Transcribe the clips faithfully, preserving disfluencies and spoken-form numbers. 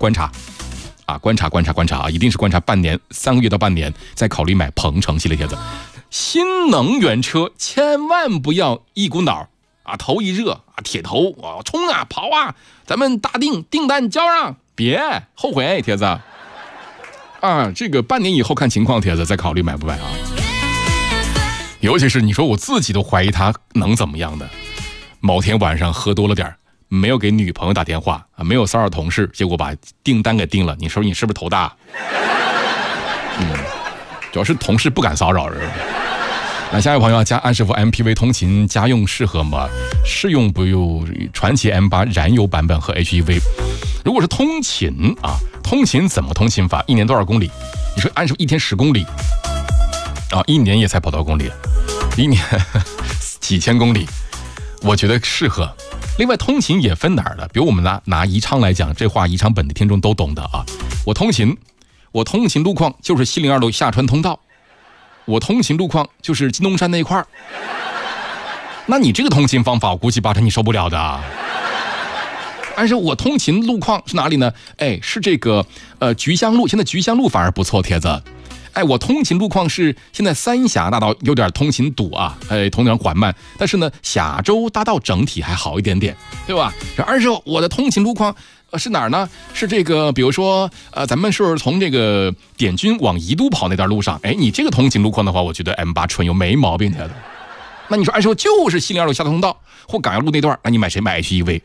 观察啊，观察观察观察啊，一定是观察半年、三个月到半年，再考虑买鹏程系列帖子。新能源车千万不要一股脑啊，头一热啊，铁头啊，冲啊，跑啊，咱们大定订单交上，别后悔，帖子啊，这个半年以后看情况，帖子再考虑买不买啊。尤其是你说我自己都怀疑他能怎么样的，某天晚上喝多了点，没有给女朋友打电话啊，没有骚扰同事，结果把订单给订了，你说你是不是头大？嗯，主要是同事不敢骚扰人。那下一位朋友加安师傅 M P V 通勤家用适合吗？适用不用传祺 M 八 燃油版本和 H E V。如果是通勤啊，通勤怎么通勤法？一年多少公里？你说安师傅一天十公里啊，一年也才跑多少公里？一年几千公里，我觉得适合。另外通勤也分哪儿的，比如我们拿拿宜昌来讲，这话宜昌本地听众都懂的啊。我通勤，我通勤路况就是西零二路下川通道，我通勤路况就是金东山那一块儿。那你这个通勤方法，我估计八成你受不了的啊。但是我通勤路况是哪里呢？哎，是这个呃菊香路，现在菊香路反而不错，帖子。哎，我通勤路况是现在三峡大道有点通勤堵啊，哎，通常缓慢，但是呢，峡州大道整体还好一点点，对吧？而是我的通勤路况呃是哪儿呢？是这个，比如说呃，咱们是从这个点军往宜都跑那段路上，哎，你这个通勤路况的话，我觉得 M 八 纯油没毛病的。那你说，按说就是西零二路下通道或港阳路那段，那你买谁？买 H E V。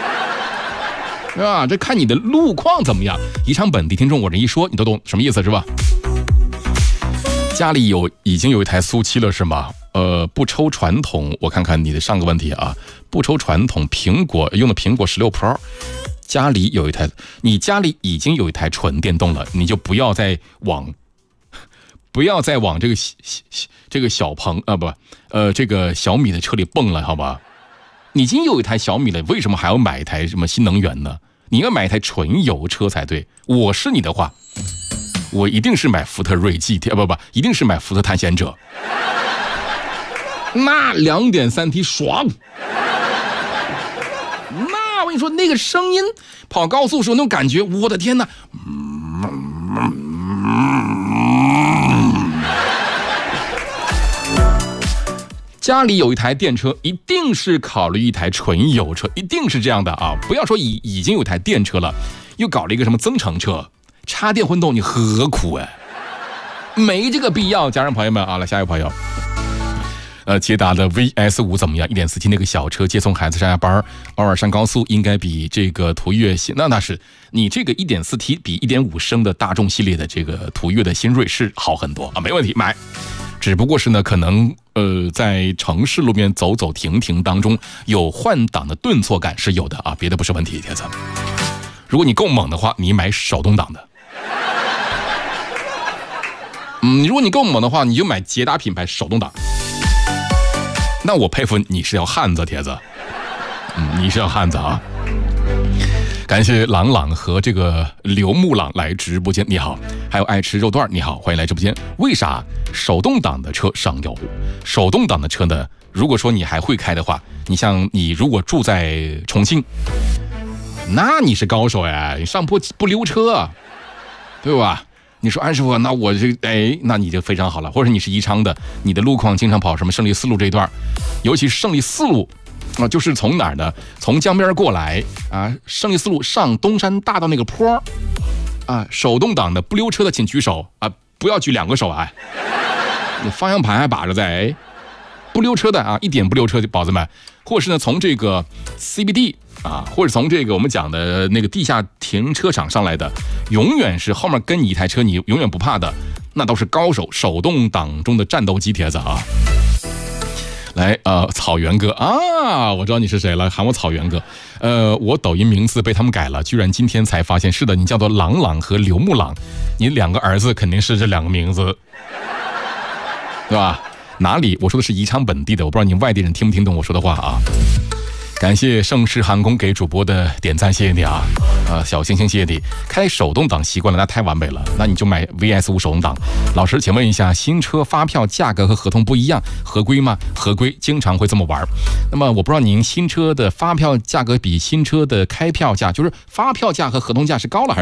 啊，这看你的路况怎么样。宜昌本地听众，我这一说你都懂什么意思是吧？家里有已经有一台苏七了是吗？呃，不抽传统，我看看你的上个问题啊，不抽传统苹果用的苹果十六 Pro， 家里有一台，你家里已经有一台纯电动了，你就不要再往，不要再往这个这个小鹏啊不呃这个小米的车里蹦了，好吧？你已经有一台小米了，为什么还要买一台什么新能源呢？你应该买一台纯油车才对。我是你的话，我一定是买福特锐际，不不，一定是买福特探险者。那 两点三 T 爽。那我跟你说，那个声音跑高速时候那种感觉，我的天哪！家里有一台电车，一定是考虑一台纯油车，一定是这样的啊！不要说已已经有一台电车了，又搞了一个什么增程车。插电混动你何苦哎？没这个必要，家人朋友们啊，来下一位朋友，呃，捷达的 V S 五 怎么样？ 一点四 T 那个小车接送孩子上下班，偶尔上高速，应该比这个途岳新。那那是你这个 一点四 T 比 一点五 升的大众系列的这个途岳的新锐是好很多啊，没问题，买。只不过是呢，可能呃在城市路面走走停停当中有换挡的顿挫感是有的啊，别的不是问题，铁子。如果你够猛的话，你买手动挡的。嗯，如果你够猛的话，你就买捷达品牌手动挡。那我佩服你是条汉子，铁子。嗯，你是条汉子啊。感谢朗朗和这个刘木朗来直播间，你好。还有爱吃肉段，你好，欢迎来直播间。为啥手动挡的车省油？手动挡的车呢，如果说你还会开的话，你像你如果住在重庆，那你是高手呀，你上坡不溜车，对吧？你说安师傅，那我这哎，那你就非常好了。或者你是宜昌的，你的路况经常跑什么胜利四路这一段，尤其是胜利四路啊，就是从哪儿呢？从江边过来啊，胜利四路上东山大道那个坡啊，手动挡的不溜车的请举手啊，不要举两个手啊，你方向盘还把着在哎，不溜车的啊，一点不溜车，宝子们，或是呢从这个 C B D。啊，或者从这个我们讲的那个地下停车场上来的，永远是后面跟你一台车，你永远不怕的，那都是高手，手动挡中的战斗机，帖子啊！来，呃，草原哥啊，我知道你是谁了，喊我草原哥。呃，我抖音名字被他们改了，居然今天才发现，是的，你叫做朗朗和刘木朗，你两个儿子肯定是这两个名字，对吧？哪里？我说的是宜昌本地的，我不知道你外地人听不听懂我说的话啊。感谢盛世航空给主播的点赞，谢谢你啊！呃，小星星，谢谢你。开手动挡习惯了，那太完美了，那你就买 V S 五 手动挡。老师，请问一下，新车发票价格和合同不一样，合规吗？合规，经常会这么玩。那么我不知道您新车的发票价格比新车的开票价，就是发票价和合同价是高了还是